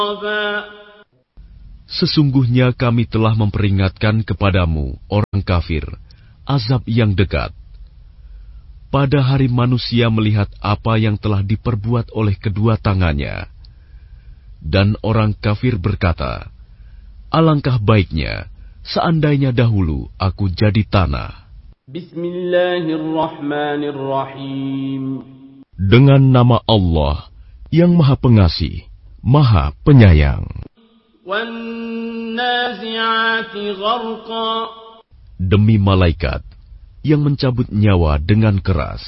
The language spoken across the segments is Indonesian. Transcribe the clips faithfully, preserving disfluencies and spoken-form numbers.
Sesungguhnya kami telah memperingatkan kepadamu, orang kafir, azab yang dekat. Pada hari manusia melihat apa yang telah diperbuat oleh kedua tangannya. Dan orang kafir berkata, alangkah baiknya seandainya dahulu aku jadi tanah. Bismillahirrahmanirrahim. Dengan nama Allah yang Maha Pengasih, Maha Penyayang. Wan-nazi'ati gharqa. Demi malaikat yang mencabut nyawa dengan keras.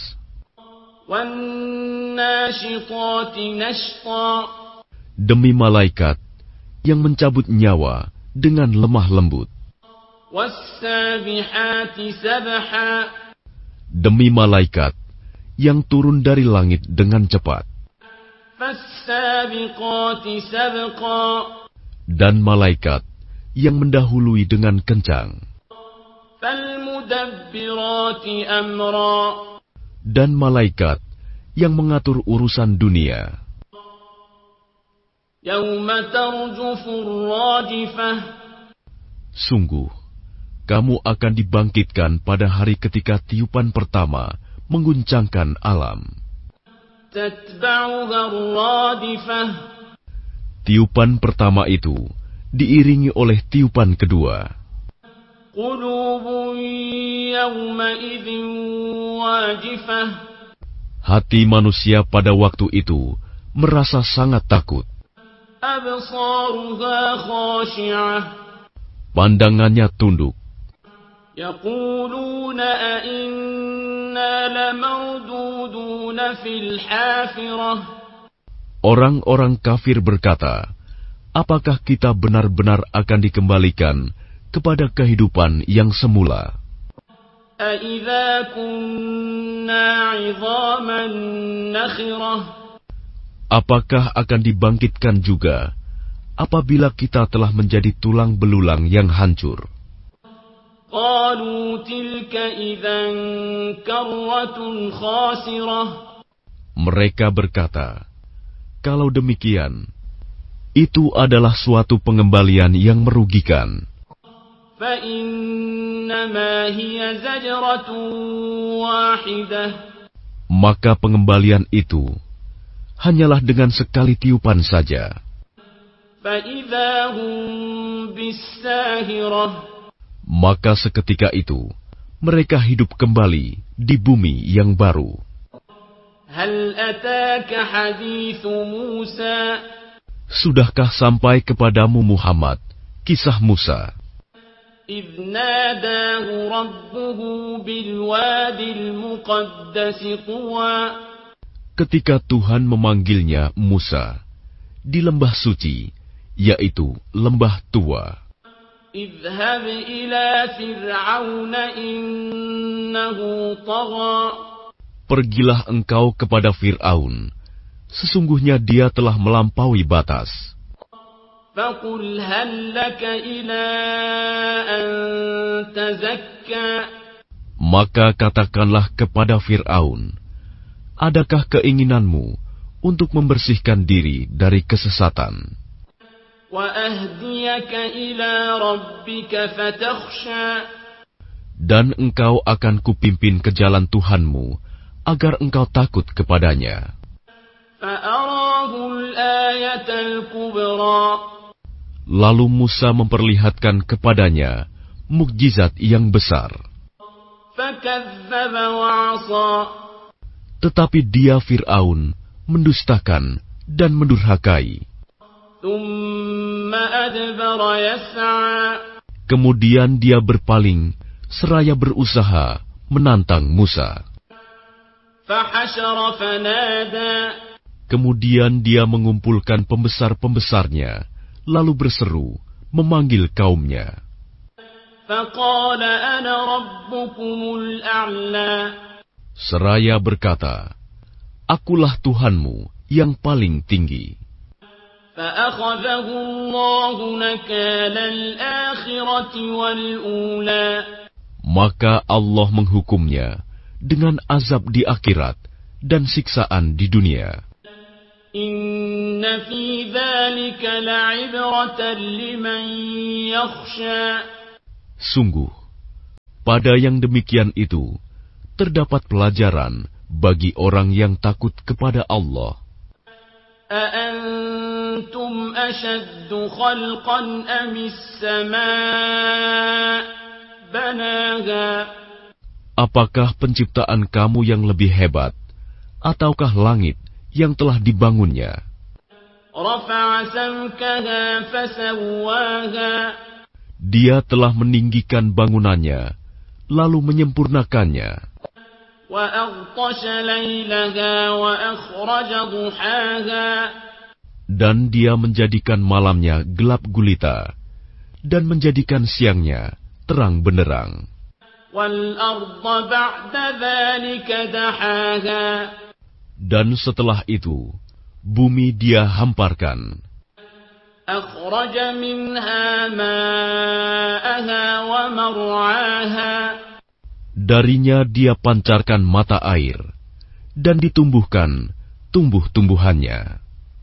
Wan-nashitati nashta. Demi malaikat yang mencabut nyawa dengan lemah lembut. Was-sabihati sabha. Demi malaikat yang turun dari langit dengan cepat. Fas-sabiqati sabqa. Dan malaikat yang mendahului dengan kencang. Fal-mudabbirati amra. Dan malaikat yang mengatur urusan dunia. Yauma tarjufur rajifah. Sungguh, kamu akan dibangkitkan pada hari ketika tiupan pertama mengguncangkan alam. Tatba'uha ar-radifah. Tiupan pertama itu diiringi oleh tiupan kedua. Qulubun yawma'idhin wajifah. Hati manusia pada waktu itu merasa sangat takut. Absaruha khashi'ah. Pandangannya tunduk. Yaquluna a inna lamarduduna fil hafirah. Orang-orang kafir berkata, apakah kita benar-benar akan dikembalikan kepada kehidupan yang semula? Aidza kunna 'idhaman nakhirah. Apakah akan dibangkitkan juga apabila kita telah menjadi tulang belulang yang hancur? Qalu tilka idzan karratun khasirah. Mereka berkata, kalau demikian, itu adalah suatu pengembalian yang merugikan. فَإِنَّمَا هِيَ زَجْرَةٌ وَاحِدَةٌ. Maka pengembalian itu hanyalah dengan sekali tiupan saja. فَإِذَا هُمْ بِالسَّاهِرَةِ. Maka seketika itu mereka hidup kembali di bumi yang baru. هَلْ أَتَاكَ حَدِيثُ مُوسَى. Sudahkah sampai kepadamu Muhammad kisah Musa? إِذْ نَادَاهُ رَبُّهُ بِالْوَادِ الْمُقَدَّسِ طُوًى. Ketika Tuhan memanggilnya Musa di lembah suci, yaitu lembah tua. اذهب إلى فرعون إنه طغى. Pergilah engkau kepada Fir'aun, sesungguhnya dia telah melampaui batas. فقل هل لك إلى أن تزكى. Maka katakanlah kepada Fir'aun, adakah keinginanmu untuk membersihkan diri dari kesesatan? وأهديك إلى ربك فتخشى. Dan engkau akan kupimpin ke jalan Tuhanmu, agar engkau takut kepadanya. فأراه الآية الكبرى. Lalu Musa memperlihatkan kepadanya mukjizat yang besar. فكذب وعصى. Tetapi dia Fir'aun mendustakan dan mendurhakai. ثم أدبر يسعى. Kemudian dia berpaling seraya berusaha menantang Musa. فحشر فنادى. Kemudian dia mengumpulkan pembesar-pembesarnya, lalu berseru, memanggil kaumnya. فقال أنا ربكم الأعلى. Seraya berkata, akulah Tuhanmu yang paling tinggi. فأخذه الله نكال الآخرة والأولى. Maka Allah menghukumnya dengan azab di akhirat dan siksaan di dunia. إن في ذلك ذلك لعبرة لمن يخشى Sungguh, pada yang demikian itu terdapat pelajaran bagi orang yang takut kepada Allah. أأنتم أشد خلقا أم السماء بناها Apakah penciptaan kamu yang lebih hebat, ataukah langit yang telah dibangunnya? رفع سمكها فسواها Dia telah meninggikan bangunannya, lalu menyempurnakannya. وأغطش ليلها وأخرج ضحاها Dan dia menjadikan malamnya gelap gulita, dan menjadikan siangnya terang benderang. والأرض بعد ذلك دحاها Dan setelah itu, bumi dia hamparkan. أخرج منها ماءها ومرعاها Darinya dia pancarkan mata air, dan ditumbuhkan tumbuh-tumbuhannya.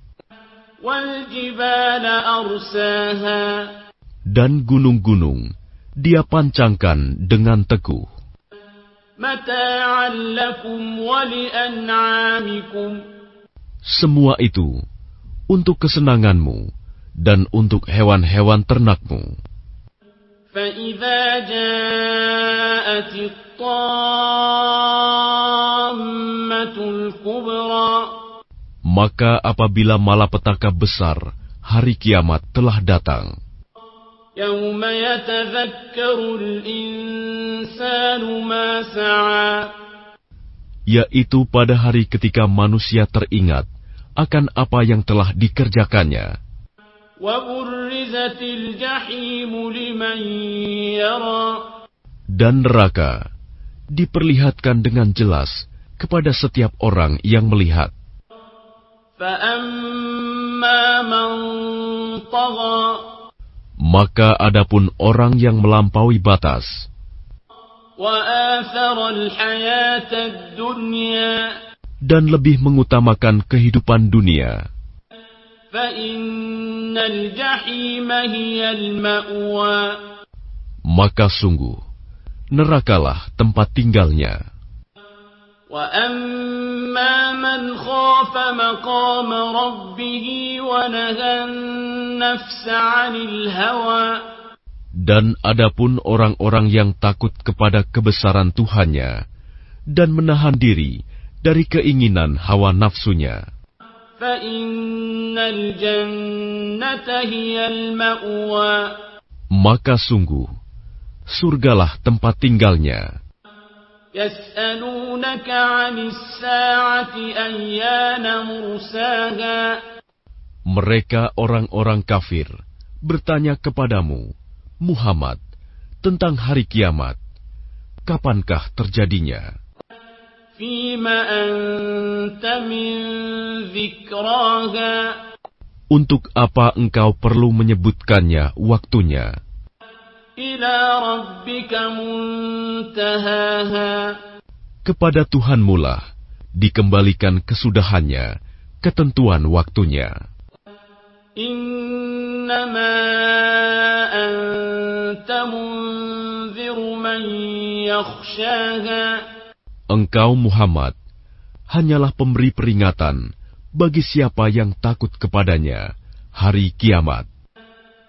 والجبال أرساها Dan gunung-gunung dia pancangkan dengan teguh. متاعا لكم ولأنعامكم Semua itu untuk kesenanganmu dan untuk hewan-hewan ternakmu. فإذا جاءت الطامة الكبرى Maka apabila malapetaka besar hari kiamat telah datang, يوم يتذكر الإنسان ما سعى yaitu pada hari ketika manusia teringat akan apa yang telah dikerjakannya. وبرزت الجحيم لمن يرى Dan neraka diperlihatkan dengan jelas kepada setiap orang yang melihat. فأما من طغى Maka adapun orang yang melampaui batas وآثر الحياة الدنيا dan lebih mengutamakan kehidupan dunia, فإن الجحيم هي المأوى maka sungguh nerakalah tempat tinggalnya. وأما من خاف مقام ربه ونهى النفس عن الهوى Dan adapun orang-orang yang takut kepada kebesaran Tuhannya dan menahan diri dari keinginan hawa nafsunya, فإن الجنة هي المأوى maka sungguh surgalah tempat tinggalnya. يسألونك عن الساعة أيان مرساها Mereka orang-orang kafir bertanya kepadamu, Muhammad, tentang hari kiamat, kapankah terjadinya? فيما أنت من ذكراها Untuk apa engkau perlu menyebutkannya waktunya? إلى ربك منتهاها Kepada Tuhanmu lah dikembalikan kesudahannya, ketentuan waktunya. إنما أنت منذر من يخشاها Engkau Muhammad hanyalah pemberi peringatan bagi siapa yang takut kepadanya hari kiamat.